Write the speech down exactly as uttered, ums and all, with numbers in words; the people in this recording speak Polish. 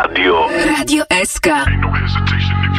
Radio. Radio S K. Ain't no hesitation, nigga.